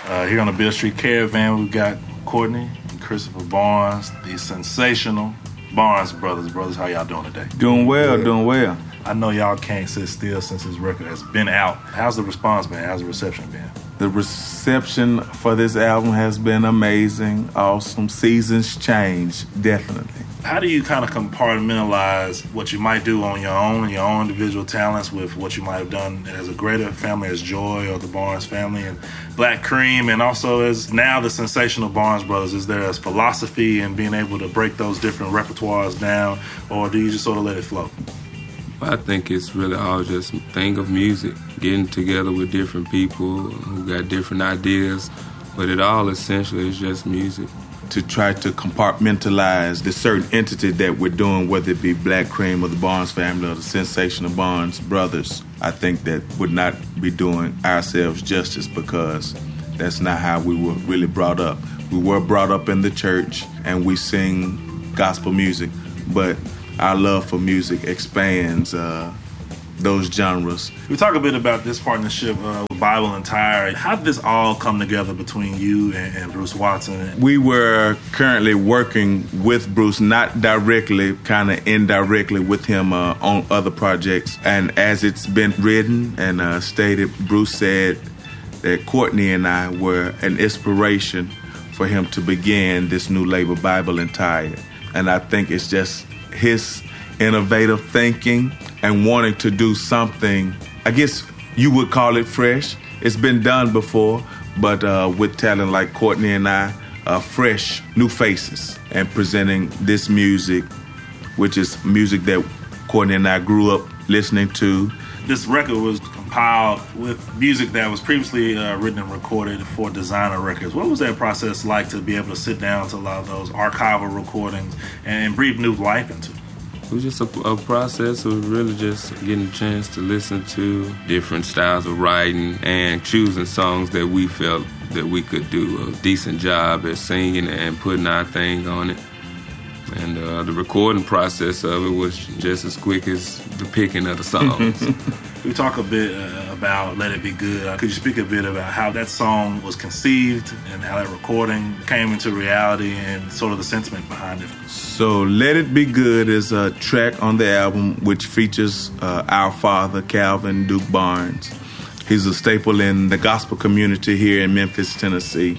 Here on the Beale Street Caravan, we've got Courtney and Christopher Barnes, the sensational Barnes brothers. Brothers, how y'all doing today? Doing well. I know y'all can't sit still since this record has been out. How's the response been? How's the reception been? The reception for this album has been amazing, awesome. Seasons change, definitely. How do you kind of compartmentalize what you might do on your own individual talents with what you might have done as a greater family as Joy or the Barnes family and Black Cream, and also as now the sensational Barnes brothers? Is there a philosophy in being able to break those different repertoires down, or do you just sort of let it flow? I think it's really all just a thing of music, getting together with different people who got different ideas, but it all essentially is just music. To try to compartmentalize the certain entity that we're doing, whether it be Black Cream or the Barnes family or the sensational Barnes brothers, I think that would not be doing ourselves justice, because that's not how we were really brought up. We were brought up in the church and we sing gospel music, but our love for music expands those genres. We talk a bit about this partnership with Bible and Tyre. How did this all come together between you and Bruce Watson? We were currently working with Bruce, not directly, kind of indirectly with him on other projects. And as it's been written and stated, Bruce said that Courtney and I were an inspiration for him to begin this new label, Bible and Tyre. And I think it's just his innovative thinking and wanting to do something, I guess you would call it fresh. It's been done before, but with talent like Courtney and I, fresh, new faces, and presenting this music, which is music that Courtney and I grew up listening to. This record was compiled with music that was previously written and recorded for Designer Records. What was that process like to be able to sit down to a lot of those archival recordings and breathe new life into? It was just a process of really just getting a chance to listen to different styles of writing and choosing songs that we felt that we could do a decent job at singing and putting our thing on it. And the recording process of it was just as quick as the picking of the songs. We talk a bit about Let It Be Good. Could you speak a bit about how that song was conceived and how that recording came into reality and sort of the sentiment behind it? So Let It Be Good is a track on the album which features our father, Calvin Duke Barnes. He's a staple in the gospel community here in Memphis, Tennessee.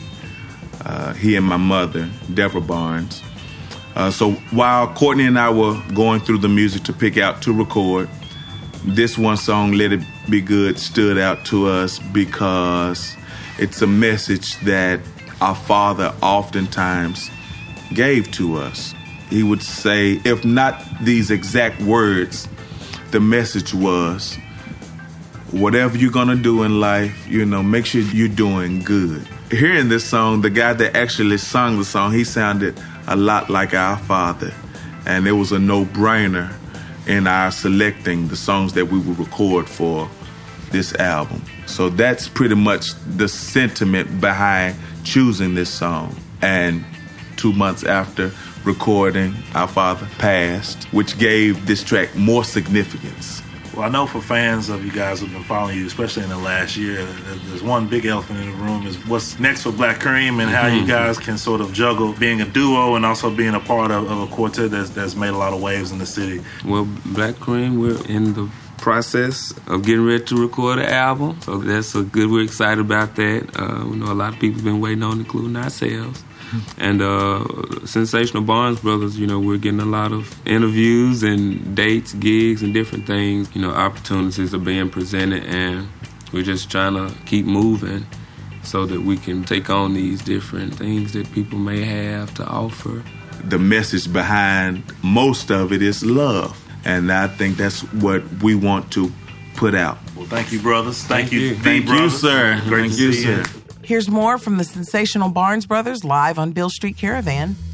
He and my mother, Deborah Barnes. So while Courtney and I were going through the music to pick out to record, this one song, Let It Be Good, stood out to us because it's a message that our father oftentimes gave to us. He would say, if not these exact words, the message was, whatever you're gonna do in life, make sure you're doing good. Hearing this song, the guy that actually sung the song, he sounded a lot like our father. And it was a no-brainer in our selecting the songs that we would record for this album. So that's pretty much the sentiment behind choosing this song. And 2 months after recording, our father passed, which gave this track more significance. Well, I know for fans of you guys who've been following you, especially in the last year, there's one big elephant in the room is what's next for Black Cream and how you guys can sort of juggle being a duo and also being a part of a quartet that's made a lot of waves in the city. Well, Black Cream, we're in the process of getting ready to record an album, so that's good. We're excited about that. We know a lot of people have been waiting on, including ourselves. And Sensational Barnes Brothers, we're getting a lot of interviews and dates, gigs, and different things. Opportunities are being presented, and we're just trying to keep moving so that we can take on these different things that people may have to offer. The message behind most of it is love, and I think that's what we want to put out. Well, thank you, brothers. Thank you, sir. Great to see you. Here's more from the sensational Barnes brothers live on Beale Street Caravan.